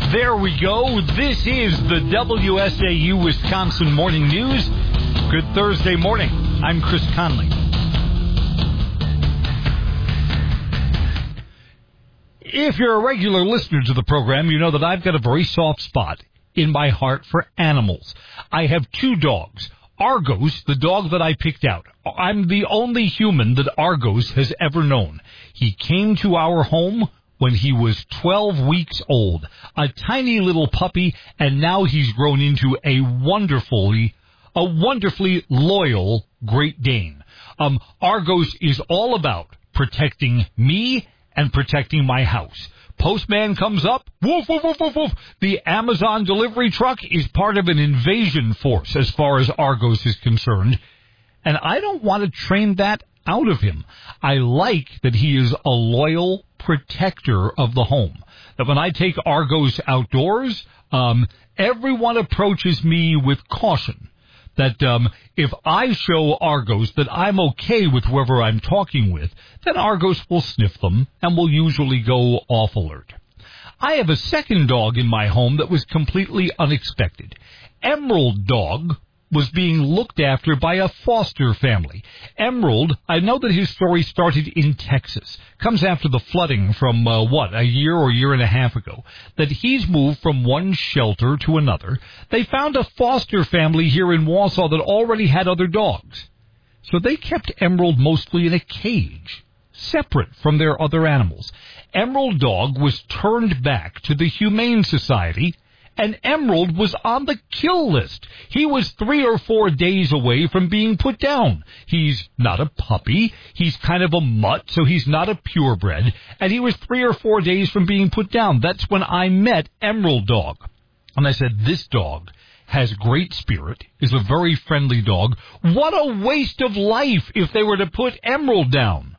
There we go. This is the WSAU Wisconsin Morning News. Good Thursday morning. I'm Chris Conley. If you're a regular listener to the program, you know that I've got a very soft spot in my heart for animals. I have two dogs. Argos, the dog that I picked out. I'm the only human that Argos has ever known. He came to our home when he was 12 weeks old, a tiny little puppy, and now he's grown into a wonderfully loyal Great Dane. Argos is all about protecting me and protecting my house. Postman comes up, woof, woof, woof, woof, woof. The Amazon delivery truck is part of an invasion force as far as Argos is concerned, and I don't want to train that out of him. I like that he is a loyal protector of the home. That when I take Argos outdoors, everyone approaches me with caution. That if I show Argos that I'm okay with whoever I'm talking with, then Argos will sniff them and will usually go off alert. I have a second dog in my home that was completely unexpected. Emerald Dog was being looked after by a foster family. Emerald, I know that his story started in Texas. Comes after the flooding from, a year or year and a half ago. That he's moved from one shelter to another. They found a foster family here in Wausau that already had other dogs. So they kept Emerald mostly in a cage, separate from their other animals. Emerald Dog was turned back to the Humane Society, and Emerald was on the kill list. He was 3 or 4 days away from being put down. He's not a puppy. He's kind of a mutt, so he's not a purebred. And he was 3 or 4 days from being put down. That's when I met Emerald Dog. And I said, this dog has great spirit, is a very friendly dog. What a waste of life if they were to put Emerald down.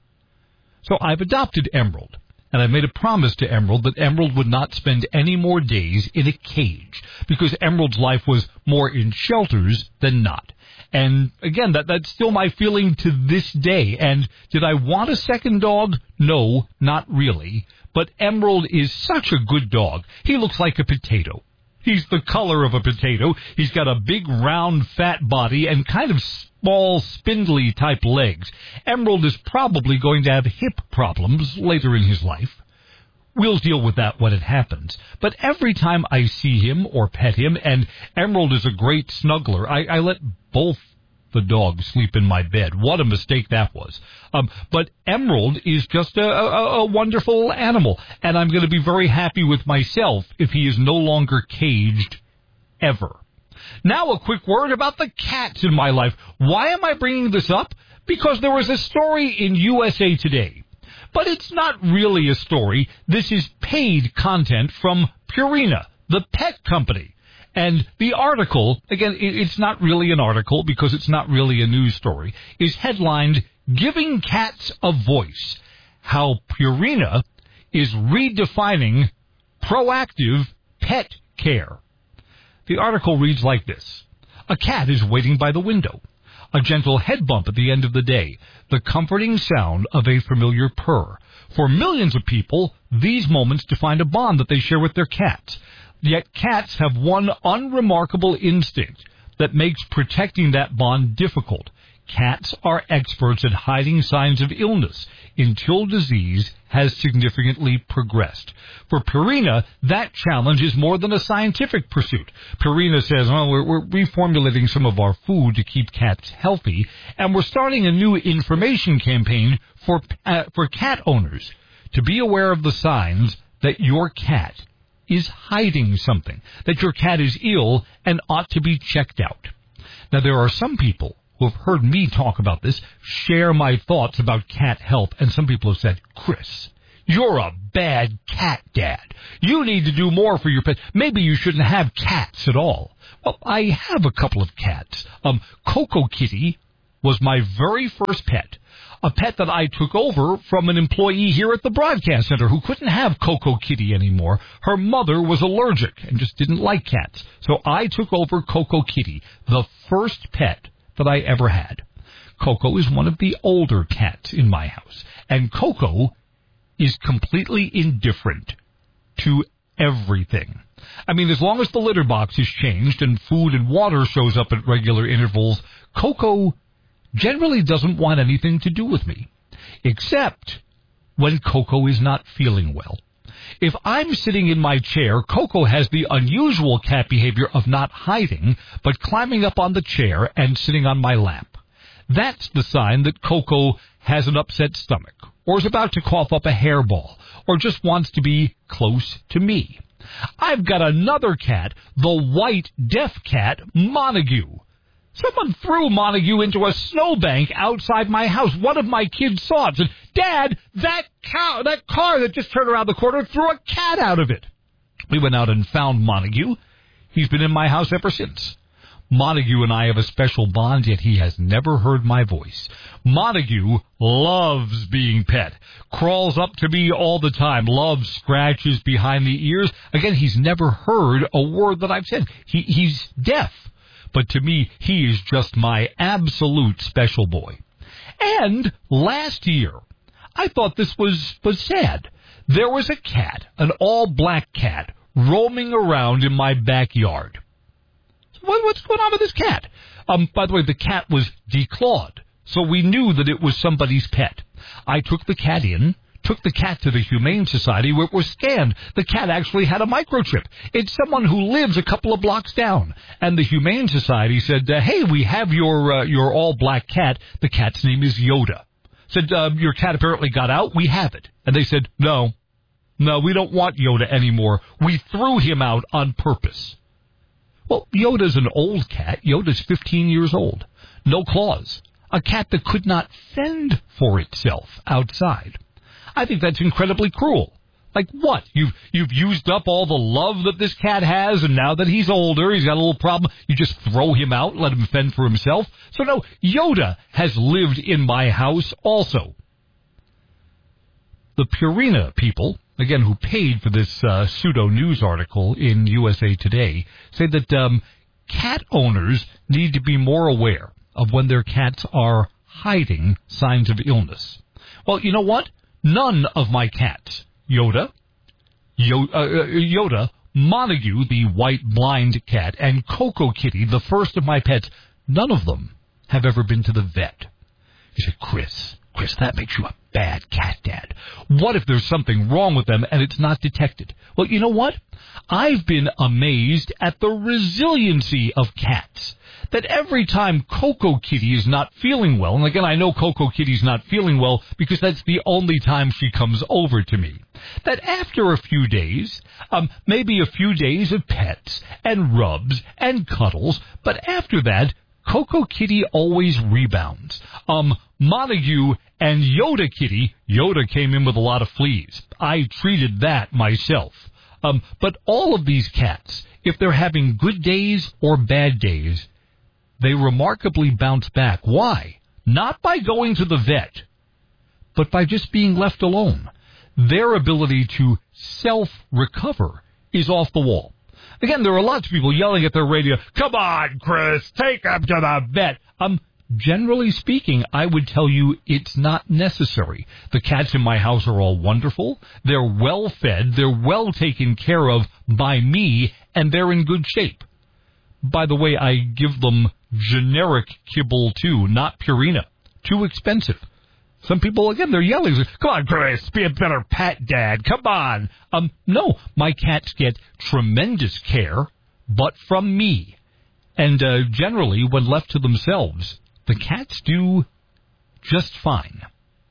So I've adopted Emerald. And I made a promise to Emerald that Emerald would not spend any more days in a cage, because Emerald's life was more in shelters than not. And again, that's still my feeling to this day. And did I want a second dog? No, not really. But Emerald is such a good dog. He looks like a potato. He's the color of a potato. He's got a big, round, fat body and kind of small, spindly type legs. Emerald is probably going to have hip problems later in his life. We'll deal with that when it happens. But every time I see him or pet him, and Emerald is a great snuggler, I let both the dogs sleep in my bed. What a mistake that was. But Emerald is just a wonderful animal, and I'm going to be very happy with myself if he is no longer caged ever. Now a quick word about the cats in my life. Why am I bringing this up? Because there was a story in USA Today. But it's not really a story. This is paid content from Purina, the pet company. And the article, again, it's not really an article because it's not really a news story, is headlined, Giving Cats a Voice, How Purina is Redefining Proactive Pet Care. The article reads like this. A cat is waiting by the window. A gentle head bump at the end of the day. The comforting sound of a familiar purr. For millions of people, these moments define a bond that they share with their cats. Yet cats have one unremarkable instinct that makes protecting that bond difficult. Cats are experts at hiding signs of illness until disease has significantly progressed. For Purina, that challenge is more than a scientific pursuit. Purina says, we're reformulating some of our food to keep cats healthy, and we're starting a new information campaign for cat owners to be aware of the signs that your cat is hiding something, that your cat is ill and ought to be checked out. Now, there are some people who have heard me talk about this, share my thoughts about cat health, and some people have said, Chris, you're a bad cat dad. You need to do more for your pet. Maybe you shouldn't have cats at all. Well, I have a couple of cats. Coco Kitty was my very first pet. A pet that I took over from an employee here at the broadcast center who couldn't have Coco Kitty anymore. Her mother was allergic and just didn't like cats. So I took over Coco Kitty, the first pet that I ever had. Coco is one of the older cats in my house. And Coco is completely indifferent to everything. I mean, as long as the litter box is changed and food and water shows up at regular intervals, Coco generally doesn't want anything to do with me, except when Coco is not feeling well. If I'm sitting in my chair, Coco has the unusual cat behavior of not hiding, but climbing up on the chair and sitting on my lap. That's the sign that Coco has an upset stomach, or is about to cough up a hairball, or just wants to be close to me. I've got another cat, the white deaf cat, Montague. Someone threw Montague into a snowbank outside my house. One of my kids saw it and said, "Dad, that car that just turned around the corner threw a cat out of it." We went out and found Montague. He's been in my house ever since. Montague and I have a special bond, yet he has never heard my voice. Montague loves being pet, crawls up to me all the time, loves scratches behind the ears. Again, he's never heard a word that I've said. He's deaf. But to me, he is just my absolute special boy. And last year, I thought this was sad. There was a cat, an all-black cat, roaming around in my backyard. What's going on with this cat? By the way, the cat was declawed, so we knew that it was somebody's pet. I took the cat in, took the cat to the Humane Society where it was scanned. The cat actually had a microchip. It's someone who lives a couple of blocks down. And the Humane Society said, "Hey, we have your all-black cat. The cat's name is Yoda." Said, "Your cat apparently got out. We have it." And they said, No, we don't want Yoda anymore. We threw him out on purpose." Well, Yoda's an old cat. Yoda's 15 years old. No claws. A cat that could not fend for itself outside. I think that's incredibly cruel. Like what? You've used up all the love that this cat has, and now that he's older, he's got a little problem, you just throw him out, let him fend for himself? So no, Yoda has lived in my house also. The Purina people, again, who paid for this pseudo-news article in USA Today, say that cat owners need to be more aware of when their cats are hiding signs of illness. Well, you know what? None of my cats, Yoda, Montague, the white blind cat, and Coco Kitty, the first of my pets, none of them have ever been to the vet. You say, Chris, that makes you a bad cat dad. What if there's something wrong with them and it's not detected? Well, you know what? I've been amazed at the resiliency of cats. That every time Coco Kitty is not feeling well, and again, I know Coco Kitty's not feeling well because that's the only time she comes over to me, that after a few days, maybe a few days of pets and rubs and cuddles, but after that, Coco Kitty always rebounds. Montague and Yoda Kitty, Yoda came in with a lot of fleas. I treated that myself. But all of these cats, if they're having good days or bad days, they remarkably bounce back. Why? Not by going to the vet, but by just being left alone. Their ability to self-recover is off the wall. Again, there are lots of people yelling at their radio, "Come on, Chris, take them to the vet." Generally speaking, I would tell you it's not necessary. The cats in my house are all wonderful. They're well fed. They're well taken care of by me, and they're in good shape. By the way, I give them generic kibble, too, not Purina. Too expensive. Some people, again, they're yelling, "Come on, Chris, be a better pet dad. Come on." No, my cats get tremendous care, but from me. And generally, when left to themselves, the cats do just fine.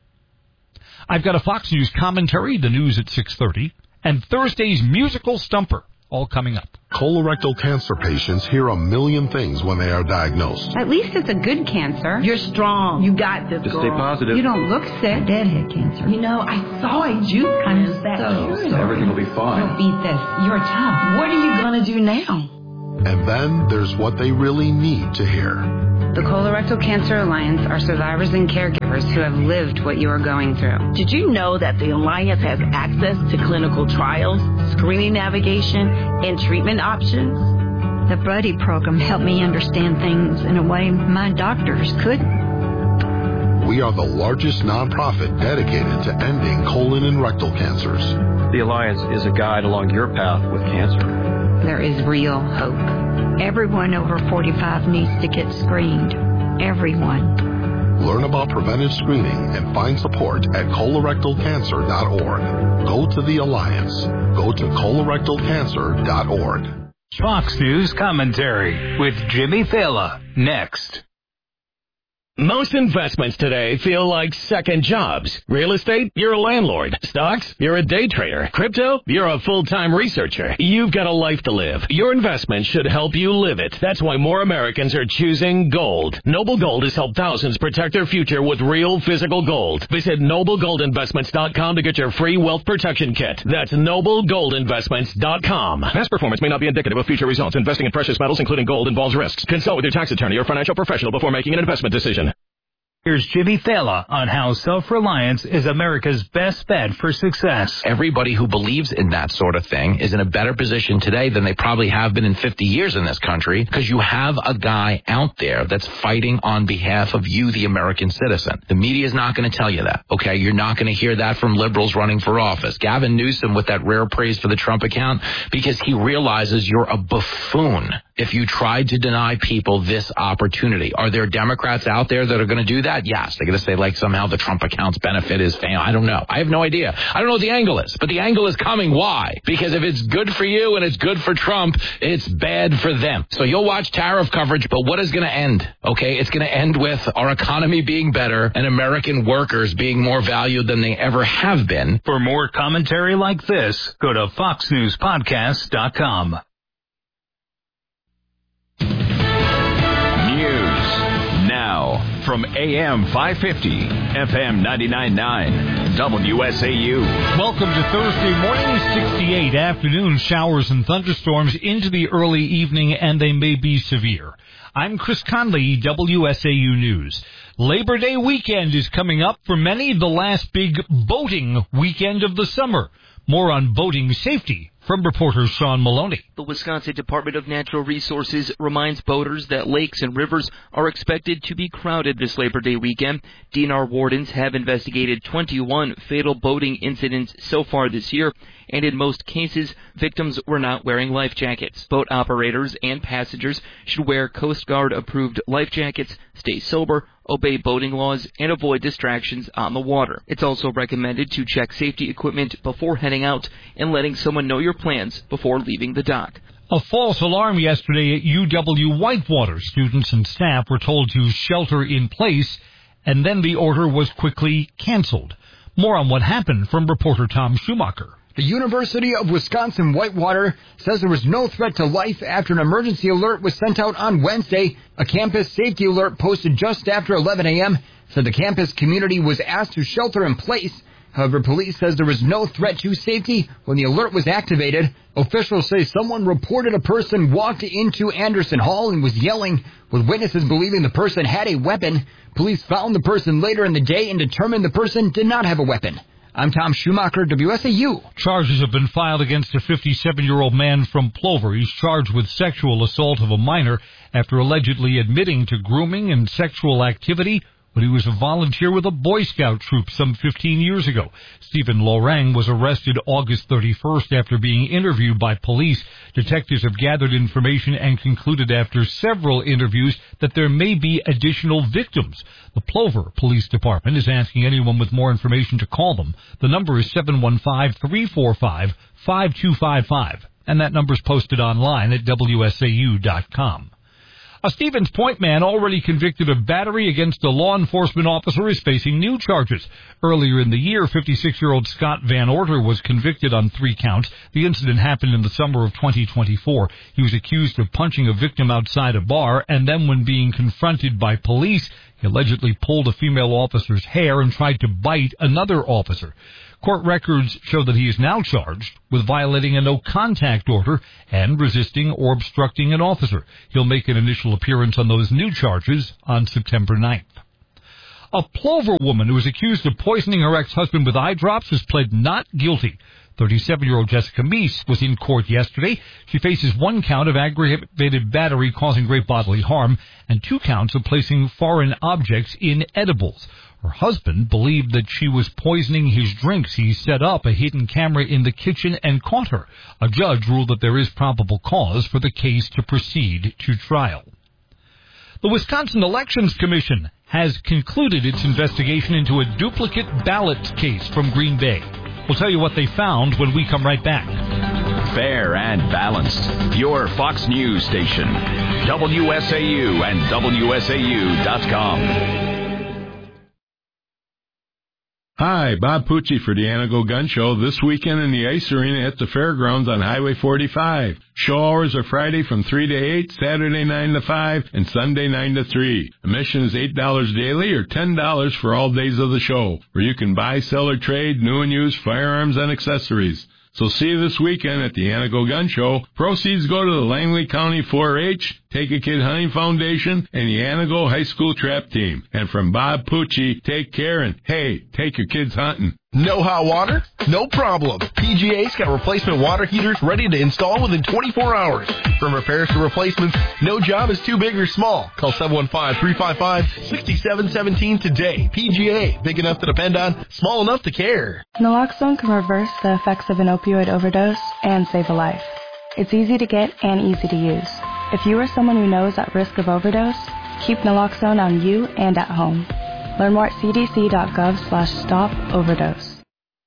I've got a Fox News commentary, the news at 6:30, and Thursday's musical stumper, all coming up. Colorectal cancer patients hear a million things when they are diagnosed. At least it's a good cancer. You're strong. You got this, Just girl. stay positive. You don't look sick. Deadhead cancer. You know, I saw a juice cleanse. Everything will be fine. You'll beat this. You're tough. What are you going to do now? And then there's what they really need to hear. The Colorectal Cancer Alliance are survivors and caregivers who have lived what you are going through. Did you know that the Alliance has access to clinical trials, screening navigation, and treatment options? The Buddy program helped me understand things in a way my doctors couldn't. We are the largest nonprofit dedicated to ending colon and rectal cancers. The Alliance is a guide along your path with cancer. There is real hope. Everyone over 45 needs to get screened. Everyone. Learn about preventive screening and find support at colorectalcancer.org. Go to the Alliance. Go to colorectalcancer.org. Fox News Commentary with Jimmy Fallon. Next. Most investments today feel like second jobs. Real estate, you're a landlord. Stocks, you're a day trader. Crypto, you're a full-time researcher. You've got a life to live. Your investment should help you live it. That's why more Americans are choosing gold. Noble Gold has helped thousands protect their future with real physical gold. Visit NobleGoldInvestments.com to get your free wealth protection kit. That's NobleGoldInvestments.com. Past performance may not be indicative of future results. Investing in precious metals, including gold, involves risks. Consult with your tax attorney or financial professional before making an investment decision. Here's Jimmy Fallon on how self-reliance is America's best bet for success. Everybody who believes in that sort of thing is in a better position today than they probably have been in 50 years in this country, because you have a guy out there that's fighting on behalf of you, the American citizen. The media is not going to tell you that, okay? You're not going to hear that from liberals running for office. Gavin Newsom with that rare praise for the Trump account, because he realizes you're a buffoon if you tried to deny people this opportunity. Are there Democrats out there that are going to do that? Yes. They're going to say, like, somehow the Trump account's benefit is fame. I don't know. I have no idea. I don't know what the angle is, but the angle is coming. Why? Because if it's good for you and it's good for Trump, it's bad for them. So you'll watch tariff coverage, but what is going to end? Okay, it's going to end with our economy being better and American workers being more valued than they ever have been. For more commentary like this, go to foxnewspodcast.com. From AM 550, FM 99.9, WSAU. Welcome to Thursday morning, 68 afternoon showers and thunderstorms into the early evening, and they may be severe. I'm Chris Conley, WSAU News. Labor Day weekend is coming up for many, the last big boating weekend of the summer. More on boating safety from reporter Sean Maloney. The Wisconsin Department of Natural Resources reminds boaters that lakes and rivers are expected to be crowded this Labor Day weekend. DNR wardens have investigated 21 fatal boating incidents so far this year, and in most cases, victims were not wearing life jackets. Boat operators and passengers should wear Coast Guard-approved life jackets, stay sober, obey boating laws, and avoid distractions on the water. It's also recommended to check safety equipment before heading out and letting someone know your plans before leaving the dock. A false alarm yesterday at UW Whitewater. Students and staff were told to shelter in place, and then the order was quickly canceled. More on what happened from reporter Tom Schumacher. The University of Wisconsin-Whitewater says there was no threat to life after an emergency alert was sent out on Wednesday. A campus safety alert posted just after 11 a.m. said the campus community was asked to shelter in place. However, police says there was no threat to safety when the alert was activated. Officials say someone reported a person walked into Anderson Hall and was yelling, with witnesses believing the person had a weapon. Police found the person later in the day and determined the person did not have a weapon. I'm Tom Schumacher, WSAU. Charges have been filed against a 57-year-old man from Plover. He's charged with sexual assault of a minor after allegedly admitting to grooming and sexual activity when he was a volunteer with a Boy Scout troop some 15 years ago. Stephen Lorang was arrested August 31st after being interviewed by police. Detectives have gathered information and concluded after several interviews that there may be additional victims. The Plover Police Department is asking anyone with more information to call them. The number is 715-345-5255, and that number is posted online at WSAU.com. A Stevens Point man already convicted of battery against a law enforcement officer is facing new charges. Earlier in the year, 56-year-old Scott Van Order was convicted on 3 counts. The incident happened in the summer of 2024. He was accused of punching a victim outside a bar, and then when being confronted by police, he allegedly pulled a female officer's hair and tried to bite another officer. Court records show that he is now charged with violating a no-contact order and resisting or obstructing an officer. He'll make an initial appearance on those new charges on September 9th. A Plover woman who is accused of poisoning her ex-husband with eye drops has pled not guilty. 37-year-old Jessica Meese was in court yesterday. She faces 1 count of aggravated battery causing great bodily harm and 2 counts of placing foreign objects in edibles. Her husband believed that she was poisoning his drinks. He set up a hidden camera in the kitchen and caught her. A judge ruled that there is probable cause for the case to proceed to trial. The Wisconsin Elections Commission has concluded its investigation into a duplicate ballot case from Green Bay. We'll tell you what they found when we come right back. Fair and balanced. Your Fox News station. WSAU and WSAU.com. Hi, Bob Pucci for the Anago Gun Show this weekend in the Ice Arena at the Fairgrounds on Highway 45. Show hours are Friday from 3 to 8, Saturday 9 to 5, and Sunday 9 to 3. Admission is $8 daily or $10 for all days of the show, where you can buy, sell, or trade new and used firearms and accessories. So see you this weekend at the Anago Gun Show. Proceeds go to the Langley County 4-H, Take a Kid Hunting Foundation, and the Anago High School Trap Team. And from Bob Pucci, take care and, hey, take your kids hunting. No hot water? No problem. PGA's got replacement water heaters ready to install within 24 hours. From repairs to replacements, no job is too big or small. Call 715-355-6717 today. PGA, big enough to depend on, small enough to care. Naloxone can reverse the effects of an opioid overdose and save a life. It's easy to get and easy to use. If you or someone you know is at risk of overdose, keep naloxone on you and at home. Learn more at cdc.gov/stop-overdose.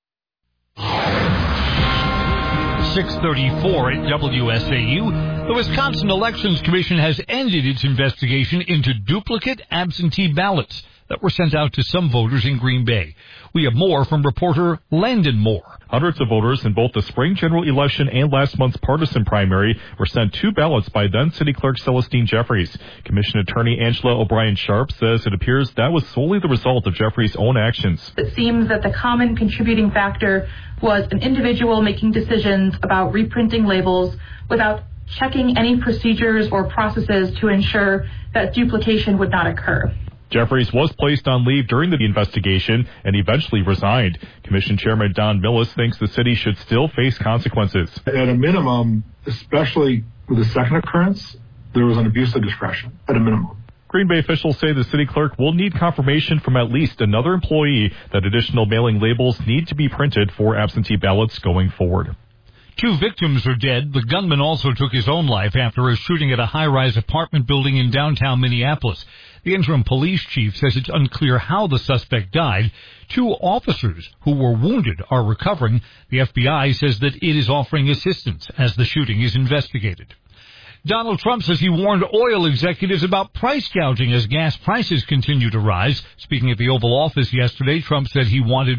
6:34 at WSAU. The Wisconsin Elections Commission has ended its investigation into duplicate absentee ballots that were sent out to some voters in Green Bay. We have more from reporter Landon Moore. Hundreds of voters in both the spring general election and last month's partisan primary were sent 2 ballots by then City Clerk Celestine Jeffries. Commission Attorney Angela O'Brien-Sharp says it appears that was solely the result of Jeffries' own actions. It seems that the common contributing factor was an individual making decisions about reprinting labels without checking any procedures or processes to ensure that duplication would not occur. Jeffries was placed on leave during the investigation and eventually resigned. Commission Chairman Don Millis thinks the city should still face consequences. At a minimum, especially with the second occurrence, there was an abuse of discretion, at a minimum. Green Bay officials say the city clerk will need confirmation from at least another employee that additional mailing labels need to be printed for absentee ballots going forward. 2 victims are dead. The gunman also took his own life after a shooting at a high-rise apartment building in downtown Minneapolis. The interim police chief says it's unclear how the suspect died. 2 officers who were wounded are recovering. The FBI says that it is offering assistance as the shooting is investigated. Donald Trump says he warned oil executives about price gouging as gas prices continue to rise. Speaking at the Oval Office yesterday, Trump said he wanted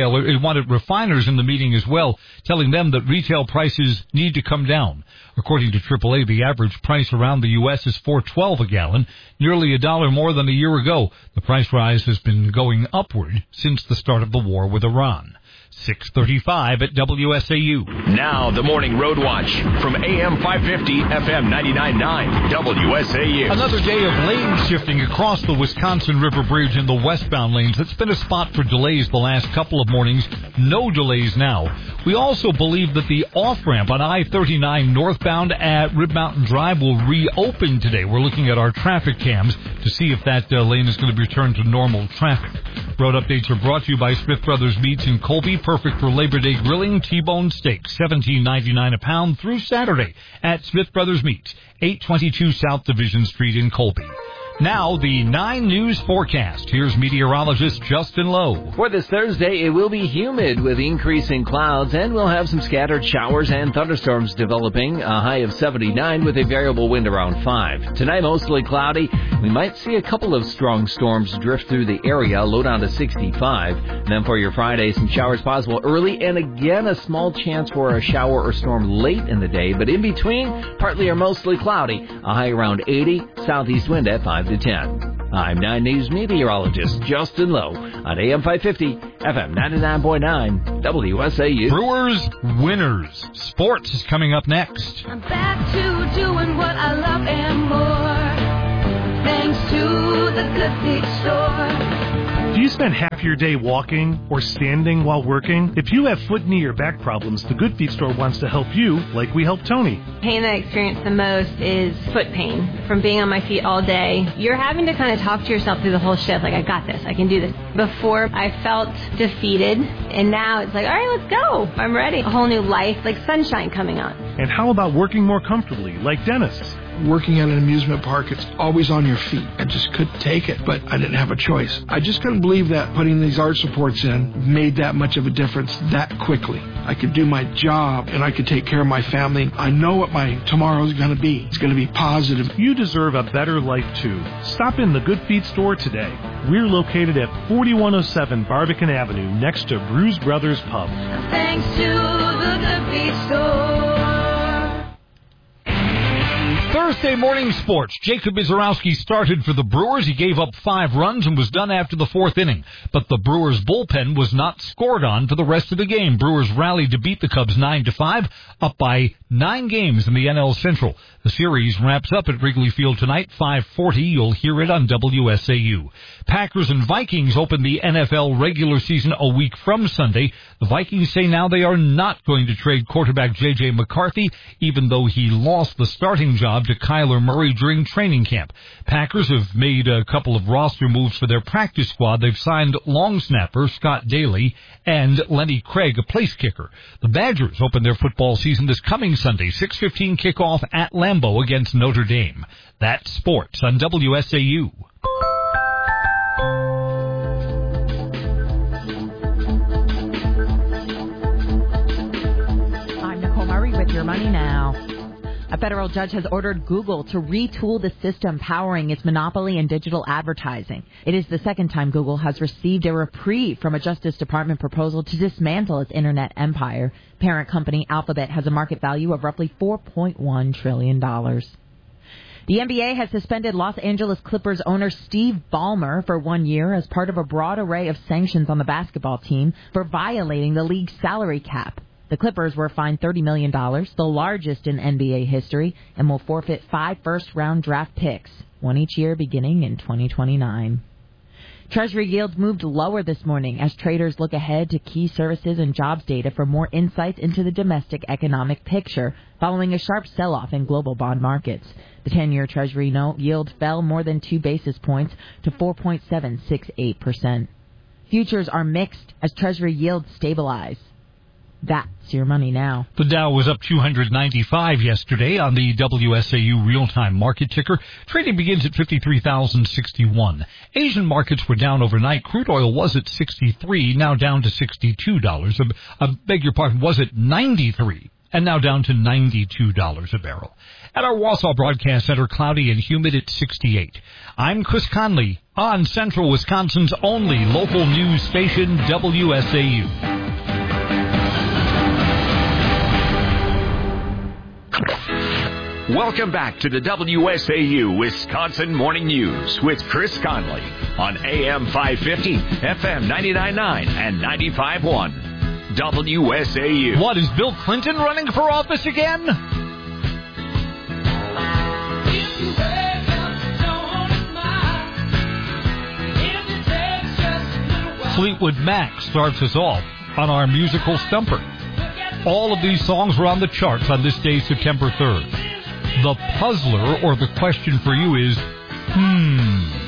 refiners in the meeting as well, telling them that retail prices need to come down. According to AAA, the average price around the U.S. is $4.12 a gallon, nearly $1 more than a year ago. The price rise has been going upward since the start of the war with Iran. 6:35 at WSAU. Now the Morning Road Watch from AM 550, FM 99.9, WSAU. Another day of lane shifting across the Wisconsin River Bridge in the westbound lanes. It's been a spot for delays the last couple of mornings. No delays now. We also believe that the off-ramp on I-39 northbound at Rib Mountain Drive will reopen today. We're looking at our traffic cams to see if that lane is going to return to normal traffic. Road updates are brought to you by Smith Brothers Meats in Colby. Perfect for Labor Day grilling. T-bone steak, $17.99 a pound through Saturday at Smith Brothers Meats, 822 South Division Street in Colby. Now, the 9 News forecast. Here's meteorologist Justin Lowe. For this Thursday, it will be humid with increasing clouds, and we'll have some scattered showers and thunderstorms developing, a high of 79 with a variable wind around 5. Tonight, mostly cloudy. We might see a couple of strong storms drift through the area, low down to 65. And then for your Friday, some showers possible early, and again, a small chance for a shower or storm late in the day. But in between, partly or mostly cloudy, a high around 80, southeast wind at 5 to 10. I'm 9 News meteorologist Justin Lowe on AM 550, FM 99.9, WSAU. Brewers winners. Sports is coming up next. I'm back to doing what I love and more, thanks to the Good Feet Store. Do you spend half your day walking or standing while working? If you have foot, knee, or back problems, the Good Feet store wants to help you like we helped Tony. Pain that I experience the most is foot pain from being on my feet all day. You're having to kind of talk to yourself through the whole shift, like, I got this, I can do this. Before, I felt defeated, and now it's like, all right, let's go. I'm ready. A whole new life, like sunshine coming on. And how about working more comfortably, like Dennis? Working at an amusement park, it's always on your feet. I just couldn't take it, but I didn't have a choice. I just couldn't believe that putting these arch supports in made that much of a difference that quickly. I could do my job, and I could take care of my family. I know what my tomorrow's going to be. It's going to be positive. You deserve a better life, too. Stop in the Good Feet store today. We're located at 4107 Barbican Avenue, next to Bruise Brothers Pub. Thanks to the Good Feet store. Thursday morning sports. Jacob Izarowski started for the Brewers. He gave up 5 runs and was done after the 4th inning. But the Brewers bullpen was not scored on for the rest of the game. Brewers rallied to beat the Cubs 9-5, up by 9 games in the NL Central. The series wraps up at Wrigley Field tonight, 5:40. You'll hear it on WSAU. Packers and Vikings open the NFL regular season a week from Sunday. The Vikings say now they are not going to trade quarterback J.J. McCarthy, even though he lost the starting job to Kyler Murray during training camp. Packers have made a couple of roster moves for their practice squad. They've signed long snapper Scott Daly and Lenny Craig, a place kicker. The Badgers open their football season this coming Sunday, 6:15 kickoff at Lambeau against Notre Dame. That's sports on WSAU. I'm Nicole Murray with Your Money Now. A federal judge has ordered Google to retool the system powering its monopoly in digital advertising. It is the second time Google has received a reprieve from a Justice Department proposal to dismantle its internet empire. Parent company Alphabet has a market value of roughly $4.1 trillion. The NBA has suspended Los Angeles Clippers owner Steve Ballmer for 1 year as part of a broad array of sanctions on the basketball team for violating the league's salary cap. The Clippers were fined $30 million, the largest in NBA history, and will forfeit 5 first-round draft picks, one each year beginning in 2029. Treasury yields moved lower this morning as traders look ahead to key services and jobs data for more insights into the domestic economic picture following a sharp sell-off in global bond markets. The 10-year Treasury note yield fell more than 2 basis points to 4.768%. Futures are mixed as Treasury yields stabilize. That's Your Money Now. The Dow was up 295 yesterday on the WSAU real-time market ticker. Trading begins at 53,061. Asian markets were down overnight. Crude oil was at $63, now down to $62. I beg your pardon, was at $93, and now down to $92 a barrel. At our Wausau Broadcast Center, cloudy and humid at 68. I'm Chris Conley on Central Wisconsin's only local news station, WSAU. Welcome back to the WSAU Wisconsin Morning News with Chris Conley on AM 550, FM 99.9, and 95.1. WSAU. What, is Bill Clinton running for office again? Fleetwood Mac starts us off on our musical stumper. All of these songs were on the charts on this day, September 3rd. The puzzler, or the question for you is,